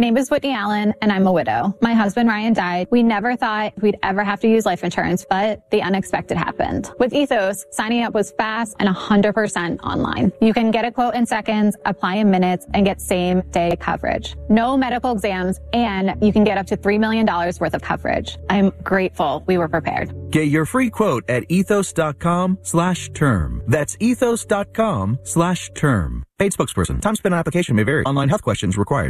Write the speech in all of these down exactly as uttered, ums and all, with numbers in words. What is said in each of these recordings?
name is Whitney Allen, and I'm a widow. My husband, Ryan, died. We never thought we'd ever have to use life insurance, but the unexpected happened. With Ethos, signing up was fast and one hundred percent online. You can get a quote in seconds, apply in minutes, and get same-day coverage. No medical exams, and you can get up to three million dollars worth of coverage. I'm grateful we were prepared. Get your free quote at ethos.com slash term. That's ethos.com slash term. Paid spokesperson. Time spent on application may vary. Online health questions required.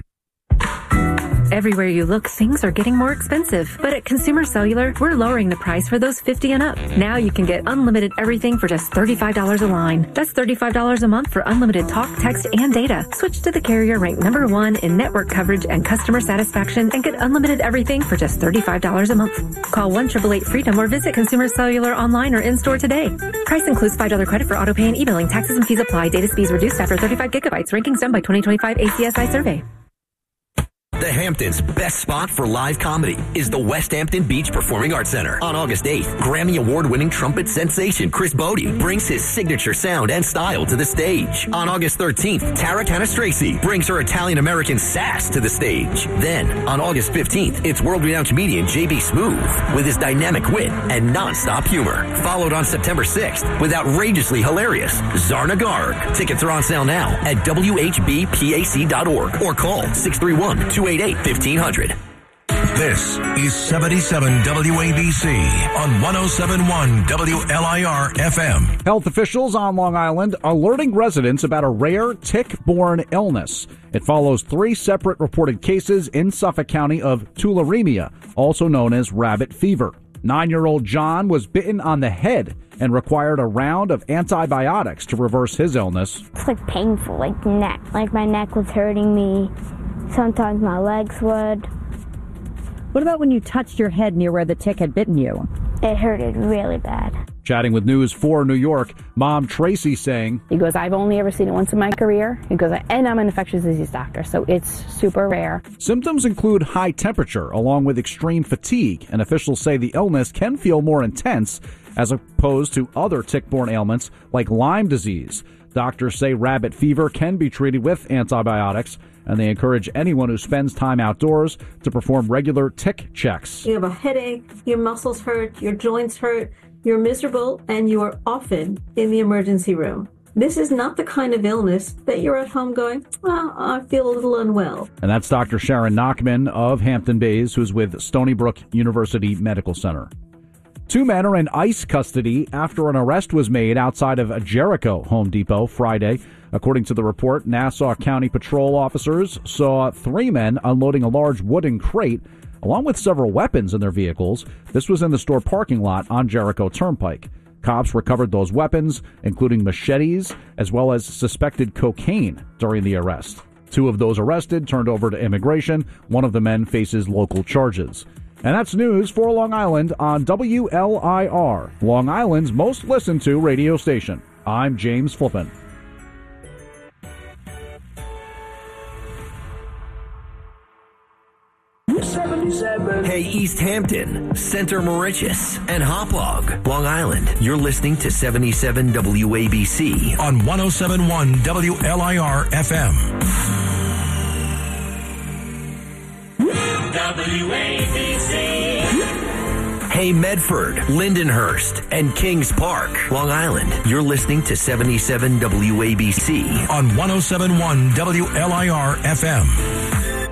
Everywhere you look, things are getting more expensive. But at Consumer Cellular, we're lowering the price for those fifty and up. Now you can get unlimited everything for just thirty-five dollars a line. That's thirty-five dollars a month for unlimited talk, text, and data. Switch to the carrier ranked number one in network coverage and customer satisfaction and get unlimited everything for just thirty-five dollars a month. Call one eight eight eight freedom or visit Consumer Cellular online or in-store today. Price includes five dollars credit for auto pay and e-billing. Taxes and fees apply. Data speeds reduced after thirty-five gigabytes. Rankings done by twenty twenty-five A C S I survey. The Hamptons' best spot for live comedy is the West Hampton Beach Performing Arts Center. On August eighth, Grammy Award-winning trumpet sensation Chris Bodie brings his signature sound and style to the stage. On August thirteenth, Tara Canastracey brings her Italian-American sass to the stage. Then, on August fifteenth, it's world-renowned comedian J B Smoove with his dynamic wit and non-stop humor. Followed on September sixth with outrageously hilarious Zarna Garg. Tickets are on sale now at W H B P A C dot org or call six three one, two eight eight, one five zero zero. This is seventy-seven W A B C on one oh seven point one W L I R F M. Health officials on Long Island alerting residents about a rare tick-borne illness. It follows three separate reported cases in Suffolk County of tularemia, also known as rabbit fever. Nine-year-old John was bitten on the head and required a round of antibiotics to reverse his illness. It's like painful, like neck. Like my neck was hurting me. Sometimes my legs would. What about when you touched your head near where the tick had bitten you? It hurted really bad. Chatting with News four New York, Mom Tracy saying, he goes, I've only ever seen it once in my career. He goes, and I'm an infectious disease doctor, so it's super rare. Symptoms include high temperature along with extreme fatigue, and officials say the illness can feel more intense as opposed to other tick-borne ailments like Lyme disease. Doctors say rabbit fever can be treated with antibiotics, and they encourage anyone who spends time outdoors to perform regular tick checks. You have a headache, your muscles hurt, your joints hurt, you're miserable, and you are often in the emergency room. This is not the kind of illness that you're at home going, well, I feel a little unwell. And that's Doctor Sharon Nachman of Hampton Bays, who's with Stony Brook University Medical Center. Two men are in ICE custody after an arrest was made outside of a Jericho Home Depot Friday. According to the report, Nassau County patrol officers saw three men unloading a large wooden crate along with several weapons in their vehicles. This was in the store parking lot on Jericho Turnpike. Cops recovered those weapons, including machetes, as well as suspected cocaine during the arrest. Two of those arrested turned over to immigration. One of the men faces local charges. And that's news for Long Island on W L I R, Long Island's most listened to radio station. I'm James Flippin. Hey, East Hampton, Center Moriches, and Hauppauge, Long Island. You're listening to seventy-seven W A B C on one oh seven point one W L I R F M. W A B C. Hey, Medford, Lindenhurst, and Kings Park, Long Island. You're listening to seventy-seven W A B C on one oh seven point one W L I R F M.